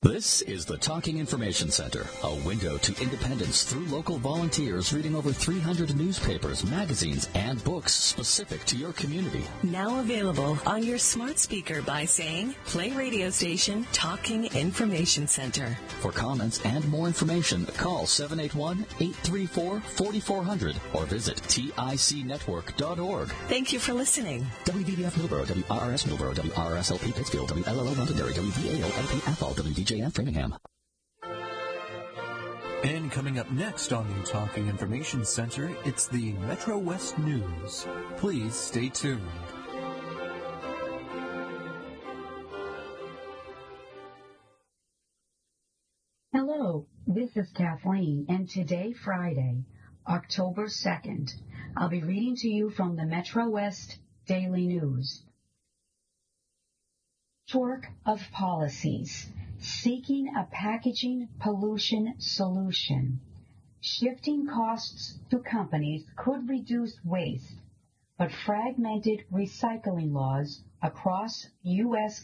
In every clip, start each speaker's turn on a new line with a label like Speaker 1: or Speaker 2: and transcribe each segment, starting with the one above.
Speaker 1: This is the Talking Information Center, a window to independence through local volunteers reading over 300 newspapers, magazines, and books specific to your community.
Speaker 2: Now available on your smart speaker by saying, play radio station Talking Information Center.
Speaker 1: For comments and more information, call 781-834-4400 or visit ticnetwork.org.
Speaker 2: Thank you for listening.
Speaker 1: WVBF Millboro, WRRS Millboro, WRSLP Pittsfield, WLLO Londonderry, WVAO-LP Athol, WDJF Framingham.
Speaker 3: And coming up next on the Talking Information Center, it's the Metro West News. Please stay tuned.
Speaker 4: Hello, this is Kathleen, and today, Friday, October 2nd, I'll be reading to you from the Metro West Daily News. Patchwork of policies. Seeking a packaging pollution solution. Shifting costs to companies could reduce waste, but fragmented recycling laws across U.S.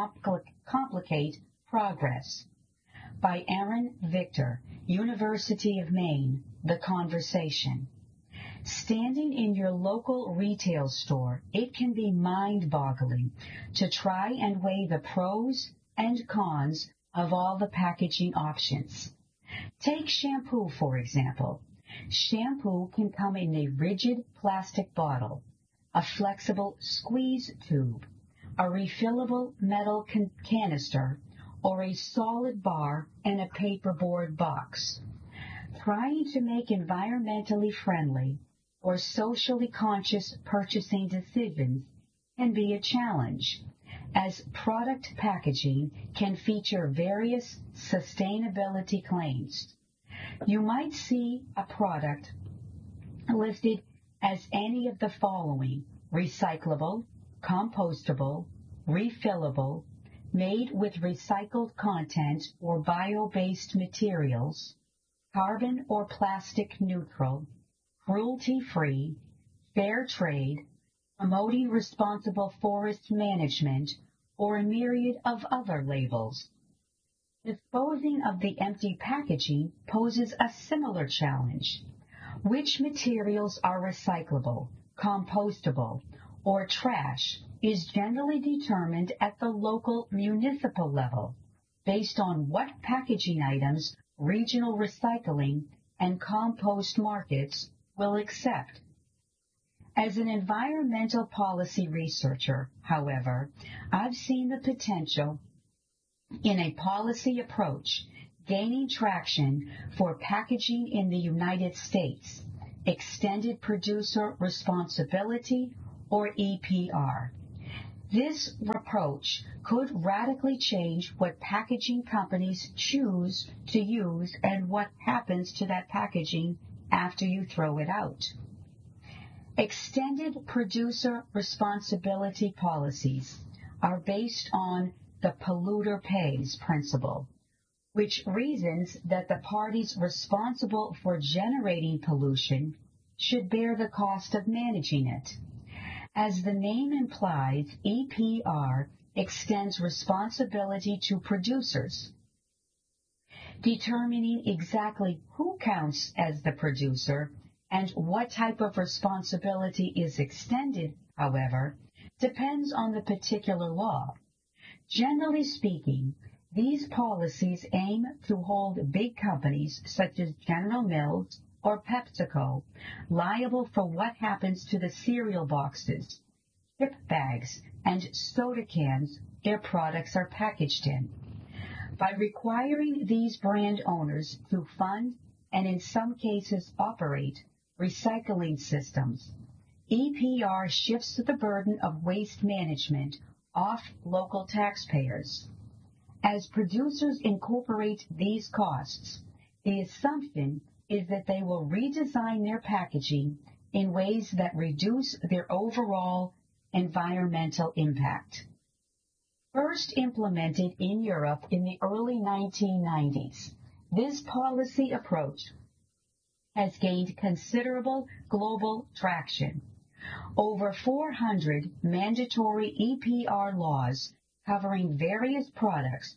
Speaker 4: complicate progress. By Aaron Victor, University of Maine, The Conversation. Standing in your local retail store, it can be mind-boggling to try and weigh the pros and cons of all the packaging options. Take shampoo, for example. Shampoo can come in a rigid plastic bottle, a flexible squeeze tube, a refillable metal canister, or a solid bar in a paperboard box. Trying to make environmentally friendly or socially conscious purchasing decisions can be a challenge, as product packaging can feature various sustainability claims. You might see a product listed as any of the following: recyclable, compostable, refillable, made with recycled content or bio-based materials, carbon or plastic neutral, cruelty-free, fair trade, promoting responsible forest management, or a myriad of other labels. Disposing of the empty packaging poses a similar challenge. Which materials are recyclable, compostable, or trash is generally determined at the local municipal level based on what packaging items regional recycling and compost markets will accept. As an environmental policy researcher, however, I've seen the potential in a policy approach gaining traction for packaging in the United States, Extended Producer Responsibility, or EPR. This approach could radically change what packaging companies choose to use and what happens to that packaging after you throw it out. Extended producer responsibility policies are based on the polluter pays principle, which reasons that the parties responsible for generating pollution should bear the cost of managing it. As the name implies, EPR extends responsibility to producers. Determining exactly who counts as the producer and what type of responsibility is extended, however, depends on the particular law. Generally speaking, these policies aim to hold big companies such as General Mills or PepsiCo liable for what happens to the cereal boxes, chip bags, and soda cans their products are packaged in. By requiring these brand owners to fund and in some cases operate recycling systems, EPR shifts the burden of waste management off local taxpayers. As producers incorporate these costs, the assumption is that they will redesign their packaging in ways that reduce their overall environmental impact. First implemented in Europe in the early 1990s, this policy approach has gained considerable global traction. Over 400 mandatory EPR laws covering various products,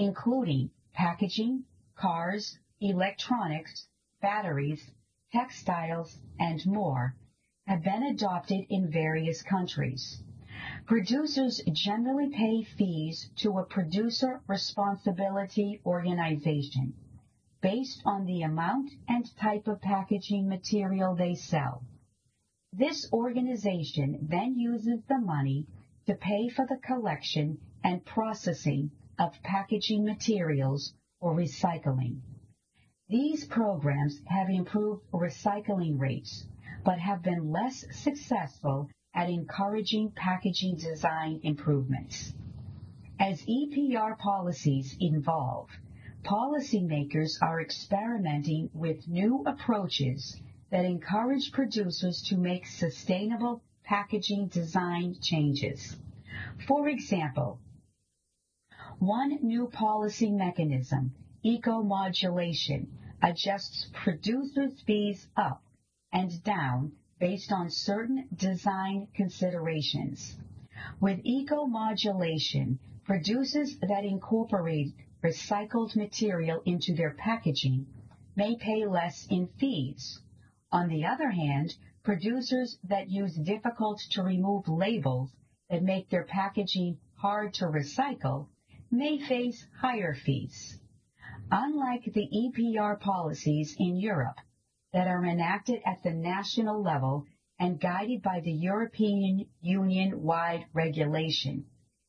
Speaker 4: including packaging, cars, electronics, batteries, textiles, and more, have been adopted in various countries. Producers generally pay fees to a producer responsibility organization based on the amount and type of packaging material they sell. This organization then uses the money to pay for the collection and processing of packaging materials or recycling. These programs have improved recycling rates, but have been less successful at encouraging packaging design improvements. As EPR policies evolve, policymakers are experimenting with new approaches that encourage producers to make sustainable packaging design changes. For example, one new policy mechanism, eco-modulation, adjusts producers' fees up and down based on certain design considerations. With eco-modulation, producers that incorporate recycled material into their packaging may pay less in fees. On the other hand, producers that use difficult-to-remove labels that make their packaging hard to recycle may face higher fees. Unlike the EPR policies in Europe that are enacted at the national level and guided by the European Union-wide regulation,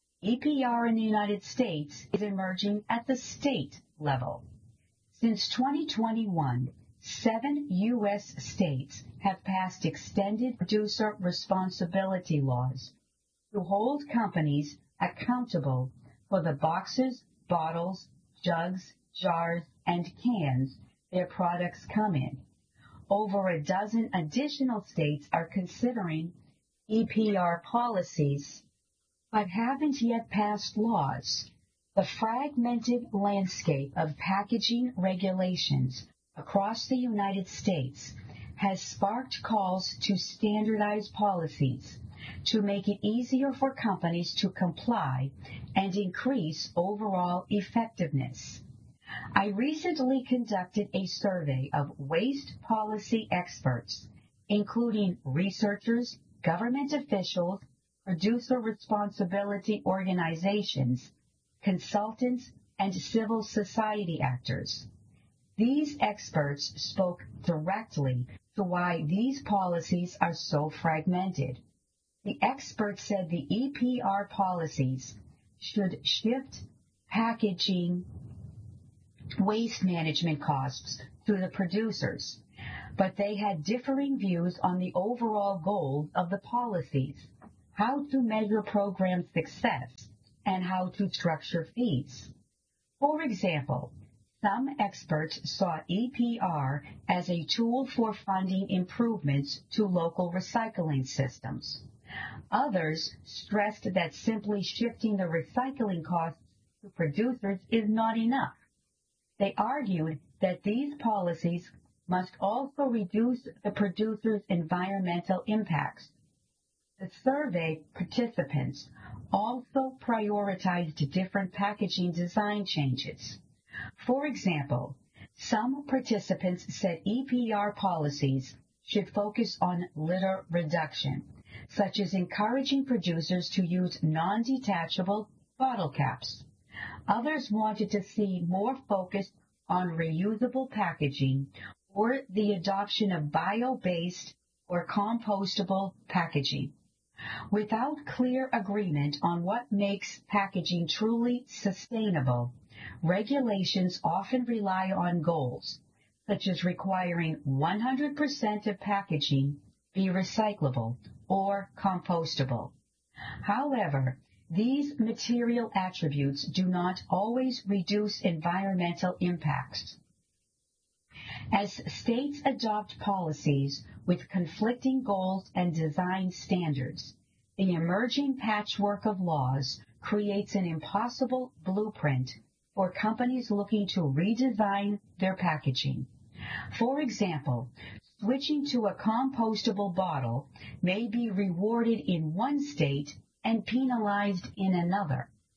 Speaker 4: EPR in the United States is emerging at the state level. Since 2021, 7 U.S. states have passed extended producer responsibility laws to hold companies accountable for the boxes, bottles, jugs, jars, and cans their products come in. Over a dozen additional states are considering EPR policies, but haven't yet passed laws. The fragmented landscape of packaging regulations across the United States has sparked calls to standardize policies to make it easier for companies to comply and increase overall effectiveness. I recently conducted a survey of waste policy experts, including researchers, government officials, producer responsibility organizations, consultants, and civil society actors. These experts spoke directly to why these policies are so fragmented. The experts said the EPR policies should shift packaging waste management costs to the producers, but they had differing views on the overall goals of the policies, how to measure program success, and how to structure fees. For example, some experts saw EPR as a tool for funding improvements to local recycling systems. Others stressed that simply shifting the recycling costs to producers is not enough. They argued that these policies must also reduce the producers' environmental impacts. The survey participants also prioritized different packaging design changes. For example, some participants said EPR policies should focus on litter reduction, such as encouraging producers to use non-detachable bottle caps. Others wanted to see more focus on reusable packaging or the adoption of bio-based or compostable packaging. Without clear agreement on what makes packaging truly sustainable, regulations often rely on goals, such as requiring 100% of packaging be recyclable or compostable. However, these material attributes do not always reduce environmental impacts. As states adopt policies with conflicting goals and design standards, the emerging patchwork of laws creates an impossible blueprint for companies looking to redesign their packaging. For example, switching to a compostable bottle may be rewarded in one state and penalized in another.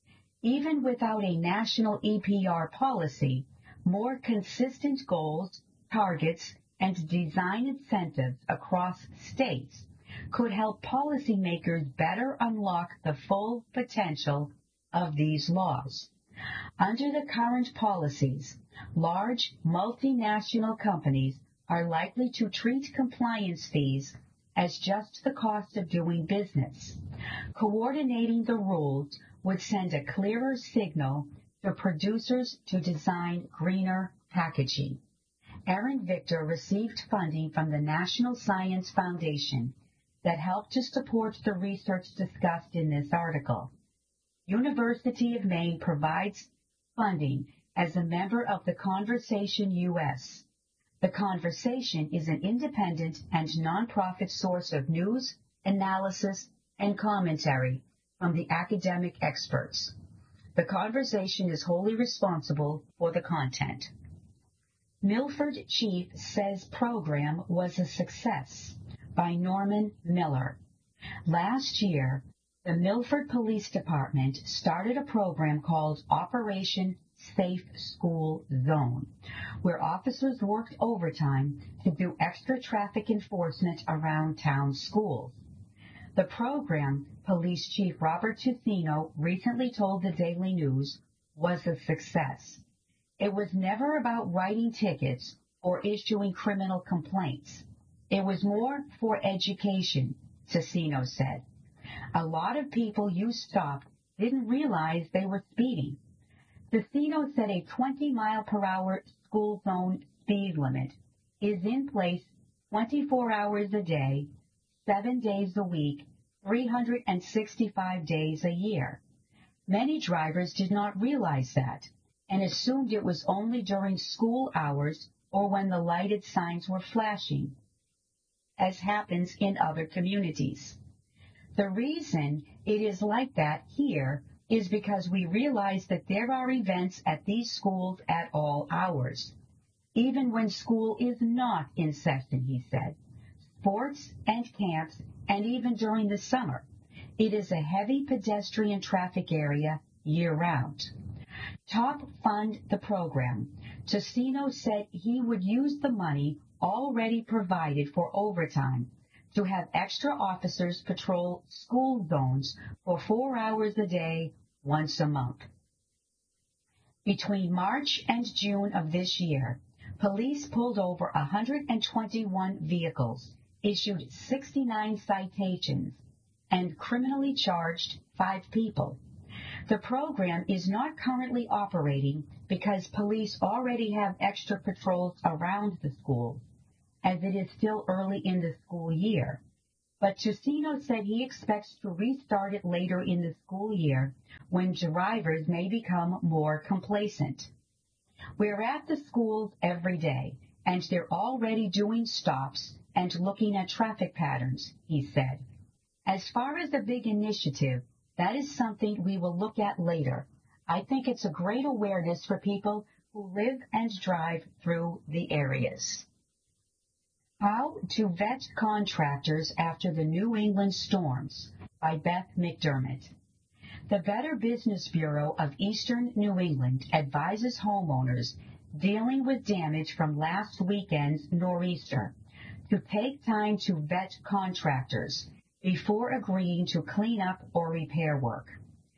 Speaker 4: Even without a national EPR policy, more consistent goals, targets, and design incentives across states could help policymakers better unlock the full potential of these laws. Under the current policies, large multinational companies are likely to treat compliance fees as just the cost of doing business. Coordinating the rules would send a clearer signal to producers to design greener packaging. Erin Victor received funding from the National Science Foundation that helped to support the research discussed in this article. University of Maine provides funding as a member of the Conversation U.S. The Conversation is an independent and nonprofit source of news, analysis, and commentary from the academic experts. The Conversation is wholly responsible for the content. Milford Chief says program was a success by Norman Miller. Last year, the Milford Police Department started a program called Operation Safe School Zone, where officers worked overtime to do extra traffic enforcement around town schools. The program, Police Chief Robert Tucino recently told the Daily News, was a success. It was never about writing tickets or issuing criminal complaints. It was more for education, Tucino said. A lot of people you stopped didn't realize they were speeding. Tucino said a 20-mile-per-hour school zone speed limit is in place 24 hours a day, 7 days a week, 365 days a year. Many drivers did not realize that and assumed it was only during school hours or when the lighted signs were flashing, as happens in other communities. The reason it is like that here is because we realize that there are events at these schools at all hours, even when school is not in session, he said. Sports and camps, and even during the summer. It is a heavy pedestrian traffic area year-round. TOP fund the program. Tucino said he would use the money already provided for overtime to have extra officers patrol school zones for 4 hours a day, once a month. Between March and June of this year, police pulled over 121 vehicles, issued 69 citations, and criminally charged 5 people. The program is not currently operating because police already have extra patrols around the school, as it is still early in the school year. But Tucino said he expects to restart it later in the school year when drivers may become more complacent. We're at the schools every day, and they're already doing stops and looking at traffic patterns, he said. As far as a big initiative, that is something we will look at later. I think it's a great awareness for people who live and drive through the areas. How to Vet Contractors After the New England Storms by Beth McDermott. The Better Business Bureau of Eastern New England advises homeowners dealing with damage from last weekend's nor'easter to take time to vet contractors before agreeing to clean up or repair work.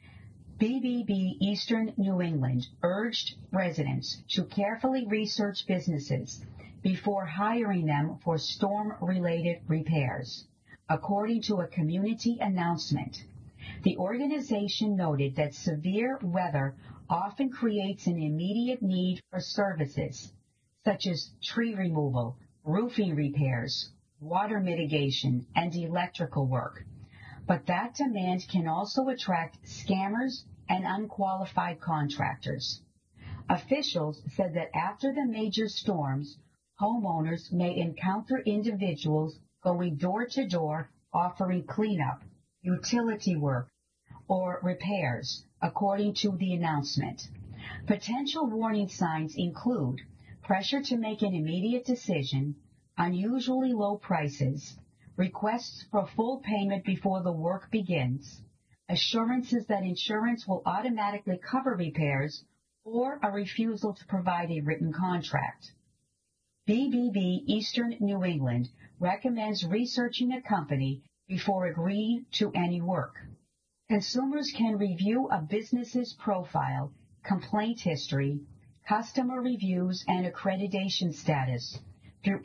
Speaker 4: BBB Eastern New England urged residents to carefully research businesses before hiring them for storm-related repairs, according to a community announcement. The organization noted that severe weather often creates an immediate need for services, such as tree removal, roofing repairs, water mitigation, and electrical work. But that demand can also attract scammers and unqualified contractors. Officials said that after the major storms, homeowners may encounter individuals going door to door offering cleanup, utility work, or repairs, according to the announcement. Potential warning signs include pressure to make an immediate decision, unusually low prices, requests for full payment before the work begins, assurances that insurance will automatically cover repairs, or a refusal to provide a written contract. BBB Eastern New England recommends researching a company before agreeing to any work. Consumers can review a business's profile, complaint history, customer reviews, and accreditation status through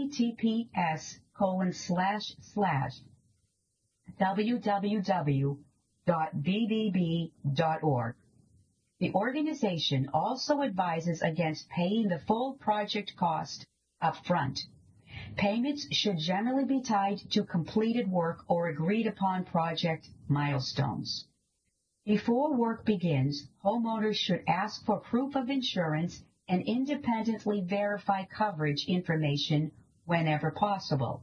Speaker 4: https://www.bbb.org. The organization also advises against paying the full project cost up front. Payments should generally be tied to completed work or agreed upon project milestones. Before work begins, homeowners should ask for proof of insurance and independently verify coverage information whenever possible.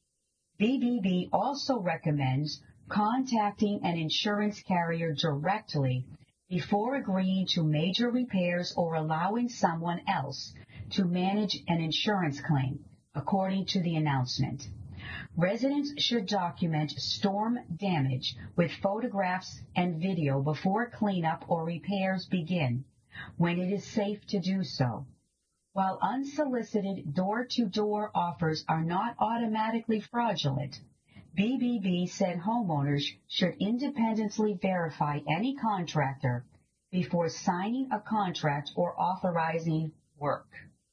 Speaker 4: BBB also recommends contacting an insurance carrier directly before agreeing to major repairs or allowing someone else to manage an insurance claim, according to the announcement. Residents should document storm damage with photographs and video before cleanup or repairs begin, when it is safe to do so. While unsolicited door-to-door offers are not automatically fraudulent, BBB said homeowners should independently verify any contractor before signing a contract or authorizing work.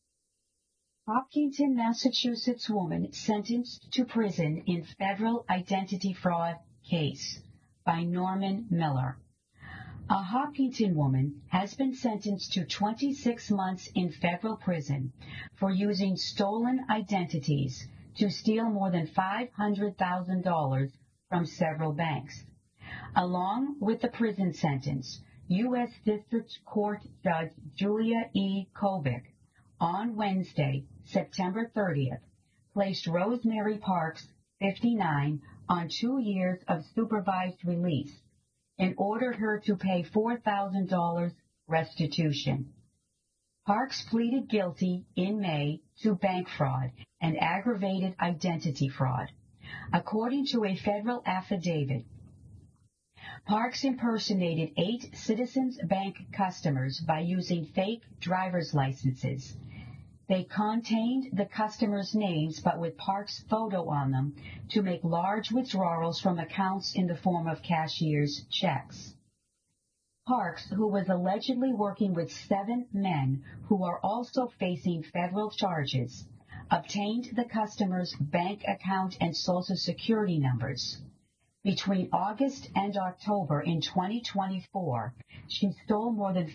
Speaker 4: Hopkinton, Massachusetts woman sentenced to prison in federal identity fraud case by Norman Miller. A Hopkinton woman has been sentenced to 26 months in federal prison for using stolen identities to steal more than $500,000 from several banks. Along with the prison sentence, U.S. District Court Judge Julia E. Kobik on Wednesday, September 30th, placed Rosemary Parks, 59, on 2 years of supervised release and ordered her to pay $4,000 restitution. Parks pleaded guilty in May to bank fraud and aggravated identity fraud. According to a federal affidavit, Parks impersonated 8 Citizens Bank customers by using fake driver's licenses. They contained the customers' names but with Parks' photo on them to make large withdrawals from accounts in the form of cashier's checks. Parks, who was allegedly working with 7 men who are also facing federal charges, obtained the customers' bank account and Social Security numbers. Between August and October in 2024, she stole more than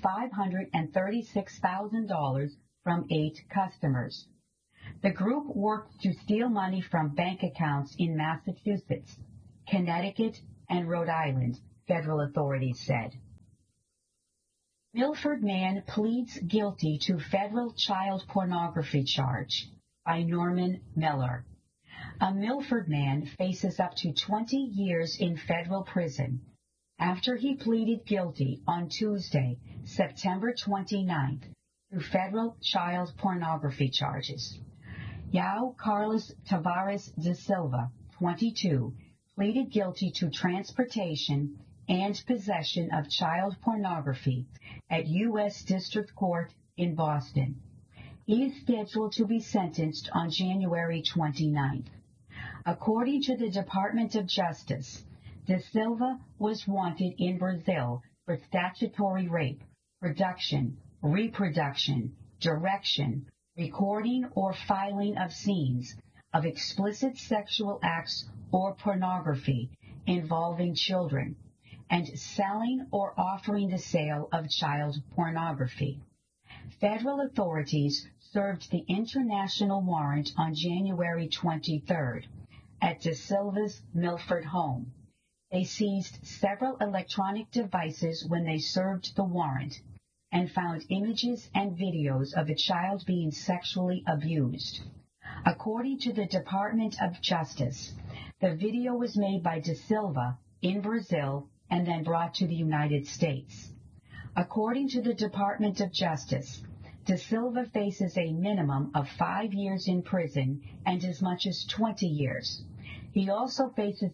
Speaker 4: $536,000 from 8 customers. The group worked to steal money from bank accounts in Massachusetts, Connecticut, and Rhode Island, federal authorities said. Milford man pleads guilty to federal child pornography charge by Norman Miller. A Milford man faces up to 20 years in federal prison after he pleaded guilty on Tuesday, September 29th, to federal child pornography charges. Yao Carlos Tavares de Silva, 22, pleaded guilty to transportation and possession of child pornography at U.S. District Court in Boston. He is scheduled to be sentenced on January 29th. According to the Department of Justice, De Silva was wanted in Brazil for statutory rape, production, reproduction, direction, recording, or filing of scenes of explicit sexual acts or pornography involving children, and selling or offering the sale of child pornography. Federal authorities served the international warrant on January 23rd at De Silva's Milford home. They seized several electronic devices when they served the warrant and found images and videos of a child being sexually abused. According to the Department of Justice, the video was made by De Silva in Brazil and then brought to the United States. According to the Department of Justice, De Silva faces a minimum of 5 years in prison and as much as 20 years. He also faces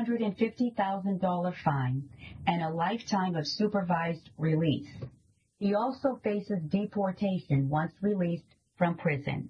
Speaker 4: $250,000 fine and a lifetime of supervised release. He also faces deportation once released from prison.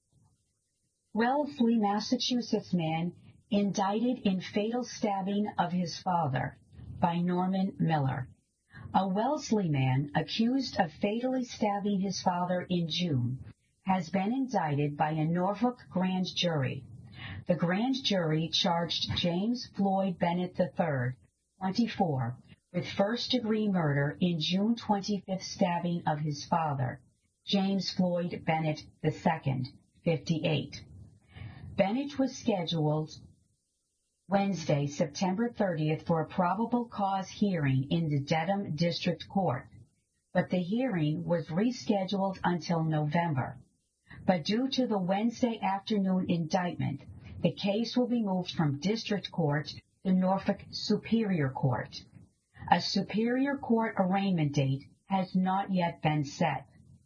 Speaker 4: Wellesley, Massachusetts man indicted in fatal stabbing of his father by Norman Miller. A Wellesley man accused of fatally stabbing his father in June has been indicted by a Norfolk grand jury. The grand jury charged James Floyd Bennett III, 24, with first-degree murder in June 25th stabbing of his father, James Floyd Bennett II, 58. Bennett was scheduled Wednesday, September 30th, for a probable cause hearing in the Dedham District Court, but the hearing was rescheduled until November. But due to the Wednesday afternoon indictment, the case will be moved from District Court to Norfolk Superior Court. A Superior Court arraignment date has not yet been set.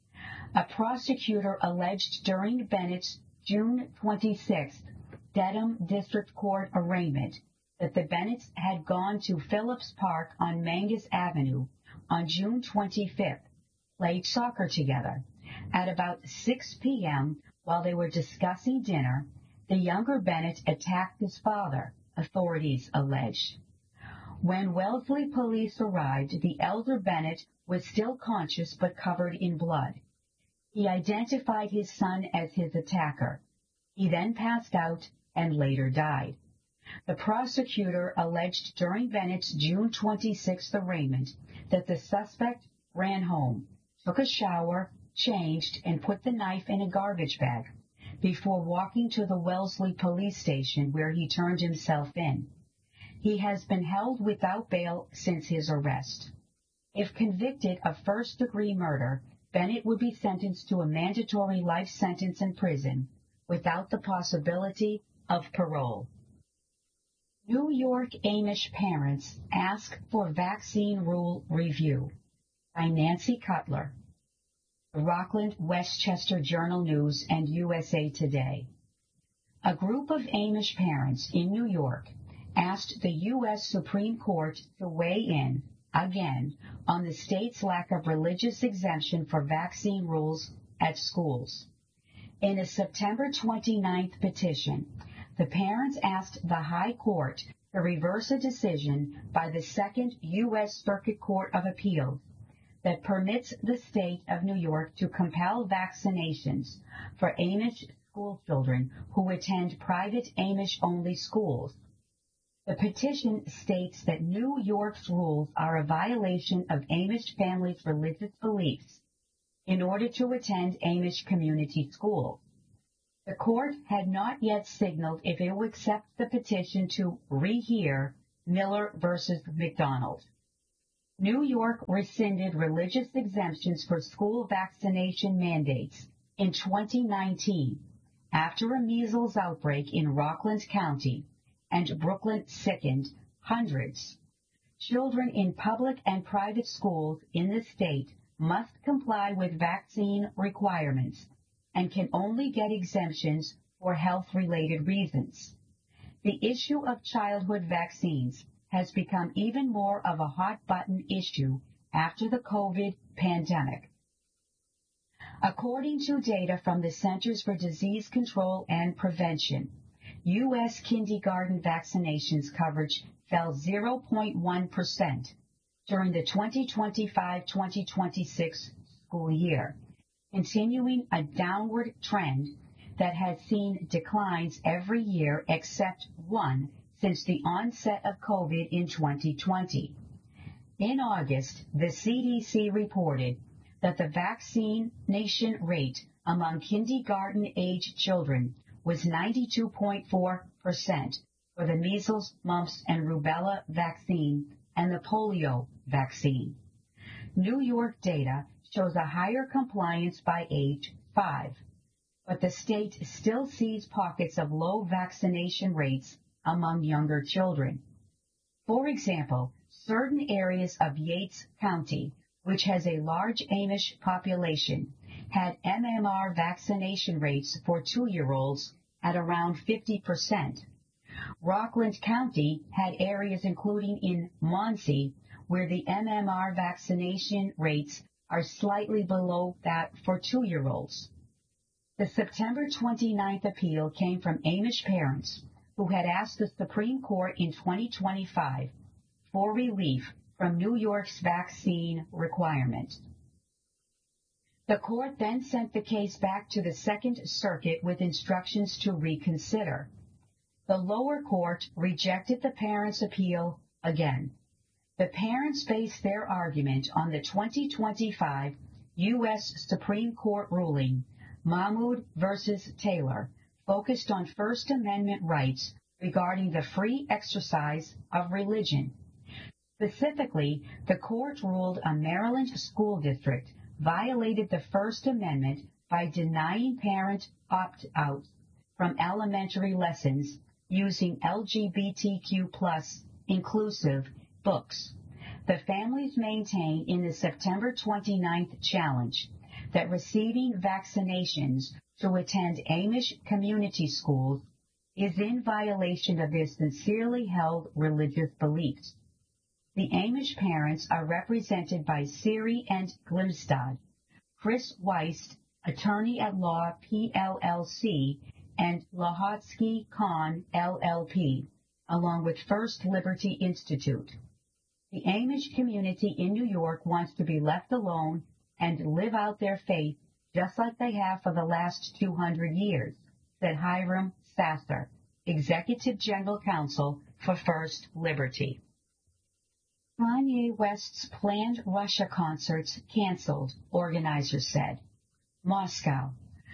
Speaker 4: A prosecutor alleged during Bennett's June 26th Dedham District Court arraignment that the Bennetts had gone to Phillips Park on Mangus Avenue on June 25th, played soccer together. At about 6 p.m., while they were discussing dinner, the younger Bennett attacked his father, authorities allege. When Wellesley police arrived, the elder Bennett was still conscious but covered in blood. He identified his son as his attacker. He then passed out and later died. The prosecutor alleged during Bennett's June 26th arraignment that the suspect ran home, took a shower, changed, and put the knife in a garbage bag before walking to the Wellesley police station where he turned himself in. He has been held without bail since his arrest. If convicted of first-degree murder, Bennett would be sentenced to a mandatory life sentence in prison without the possibility of parole. New York Amish parents ask for vaccine rule review by Nancy Cutler. Rockland, Westchester Journal News, and USA Today. A group of Amish parents in New York asked the U.S. Supreme Court to weigh in, again, on the state's lack of religious exemption for vaccine rules at schools. In a September 29th petition, the parents asked the High Court to reverse a decision by the Second U.S. Circuit Court of Appeals that permits the state of New York to compel vaccinations for Amish school children who attend private Amish-only schools. The petition states that New York's rules are a violation of Amish families' religious beliefs in order to attend Amish community schools. The court had not yet signaled if it would accept the petition to rehear Miller v. McDonald. New York rescinded religious exemptions for school vaccination mandates in 2019 after a measles outbreak in Rockland County and Brooklyn sickened hundreds. Children in public and private schools in the state must comply with vaccine requirements and can only get exemptions for health-related reasons. The issue of childhood vaccines has become even more of a hot-button issue after the COVID pandemic. According to data from the Centers for Disease Control and Prevention, U.S. kindergarten vaccinations coverage fell 0.1% during the 2025-2026 school year, continuing a downward trend that has seen declines every year except one since the onset of COVID in 2020. In August, the CDC reported that the vaccination rate among kindergarten-age children was 92.4% for the measles, mumps, and rubella vaccine and the polio vaccine. New York data shows a higher compliance by age 5, but the state still sees pockets of low vaccination rates among younger children. For example, certain areas of Yates County, which has a large Amish population, had MMR vaccination rates for 2-year-olds at around 50%, Rockland County had areas including in Muncie where the MMR vaccination rates are slightly below that for 2-year-olds. The September 29th appeal came from Amish parents who had asked the Supreme Court in 2025 for relief from New York's vaccine requirement. The court then sent the case back to the Second Circuit with instructions to reconsider. The lower court rejected the parents' appeal again. The parents based their argument on the 2025 U.S. Supreme Court ruling, Mahmoud versus Taylor, focused on First Amendment rights regarding the free exercise of religion. Specifically, the court ruled a Maryland school district violated the First Amendment by denying parent opt-out from elementary lessons using LGBTQ+ inclusive books. The families maintain in the September 29th challenge that receiving vaccinations to attend Amish community schools is in violation of their sincerely held religious beliefs. The Amish parents are represented by Siri and Glimstad, Chris Weist, attorney at law PLLC, and Lahotsky Khan LLP, along with First Liberty Institute. The Amish community in New York wants to be left alone and live out their faith just like they have for the last 200 years, said Hiram Sasser, Executive General Counsel for First Liberty. Kanye West's planned Russia concerts canceled, organizers said. Moscow.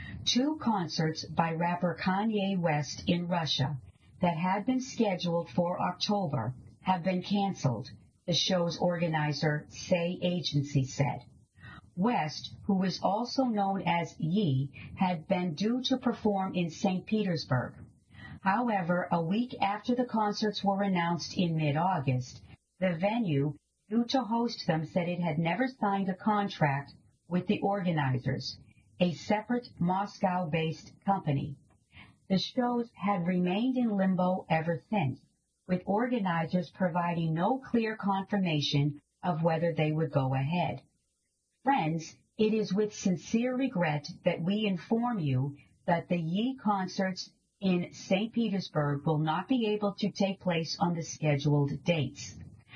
Speaker 4: 2 concerts by rapper Kanye West in Russia that had been scheduled for October have been canceled, the show's organizer Say Agency said. West, who is also known as Ye, had been due to perform in St. Petersburg. However, a week after the concerts were announced in mid-August, the venue, due to host them, said it had never signed a contract with the organizers, a separate Moscow-based company. The shows had remained in limbo ever since, with organizers providing no clear confirmation of whether they would go ahead. Friends, it is with sincere regret that we inform you that the Ye concerts in St. Petersburg will not be able to take place on the scheduled dates.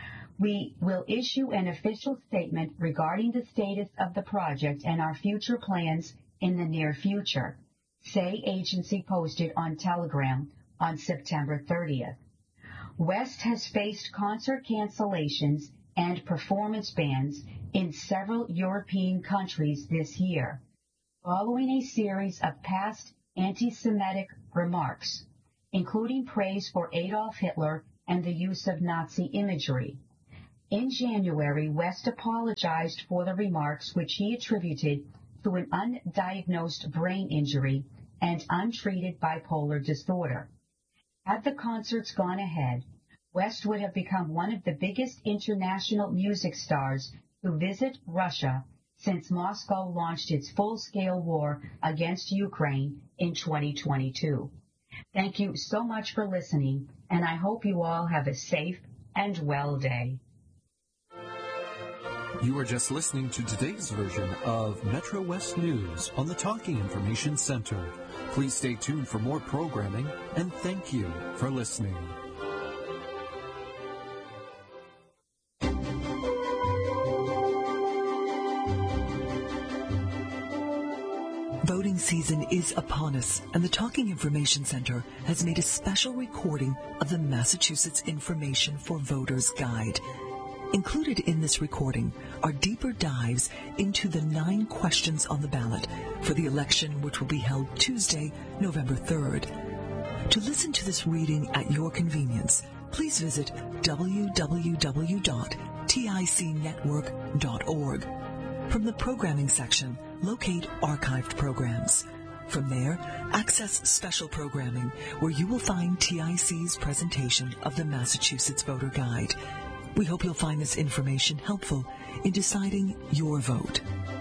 Speaker 4: We will issue an official statement regarding the status of the project and our future plans in the near future, Say Agency posted on Telegram on September 30th. West has faced concert cancellations and performance bans in several European countries this year, following a series of past anti-Semitic remarks, including praise for Adolf Hitler and the use of Nazi imagery. In January, West apologized for the remarks, which he attributed to an undiagnosed brain injury and untreated bipolar disorder. Had the concerts gone ahead, West would have become one of the biggest international music stars to visit Russia since Moscow launched its full-scale war against Ukraine in 2022. Thank you so much for listening, and I hope you all have a safe and well day.
Speaker 3: You are just listening to today's version of Metro West News on the Talking Information Center. Please stay tuned for more programming, and thank you for listening.
Speaker 5: Voting season is upon us, and the Talking Information Center has made a special recording of the Massachusetts Information for Voters Guide. Included in this recording are deeper dives into the 9 questions on the ballot for the election, which will be held Tuesday, November 3rd. To listen to this reading at your convenience, please visit www.ticnetwork.org. From the programming section, locate archived programs. From there, access special programming, where you will find TIC's presentation of the Massachusetts Voter Guide. We hope you'll find this information helpful in deciding your vote.